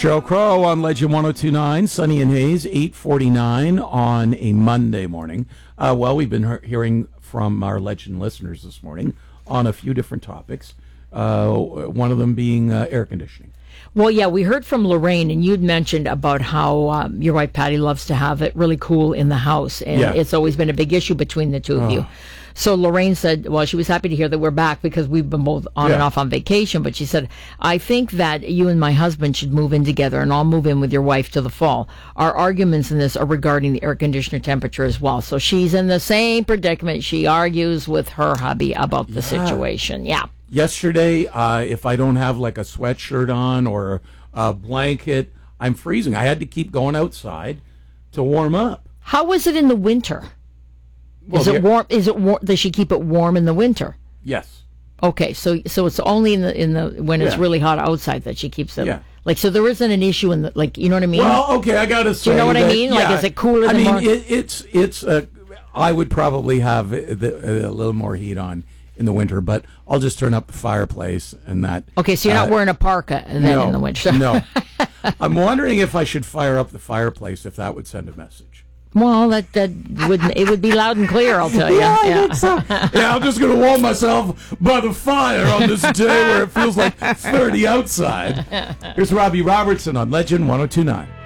Sheryl Crow on Legend 102.9, Sunny and Haze, 8:49 on a Monday morning. We've been hearing from our Legend listeners this morning on a few different topics, one of them being air conditioning. Well, yeah, we heard from Lorraine, and you'd mentioned about how your wife Patty loves to have it really cool in the house, and it's always been a big issue between the two of you. So Lorraine said, well, she was happy to hear that we're back because we've been both on and off on vacation, but she said, I think that you and my husband should move in together, and I'll move in with your wife to the fall. Our arguments in this are regarding the air conditioner temperature as well. So she's in the same predicament. She argues with her hubby about the situation. Yeah. Yesterday, if I don't have like a sweatshirt on or a blanket, I'm freezing. I had to keep going outside to warm up. How is it in the winter? Is it warm? Is it warm? Does she keep it warm in the winter? Yes. Okay, so it's only in the when it's really hot outside that she keeps it. Yeah. Like, so there isn't an issue in the, like, you know what I mean? Well, okay, I gotta say. Do you know what I mean? Like, is it cooler than more? It's I would probably have a little more heat on in the winter, but I'll just turn up the fireplace and that. Okay, so you're not wearing a parka then in the winter. No. I'm wondering if I should fire up the fireplace, if that would send a message. Well, it would be loud and clear, I'll tell you. Yeah. I'm just going to warm myself by the fire on this day where it feels like 30 outside. Here's Robbie Robertson on Legend 102.9.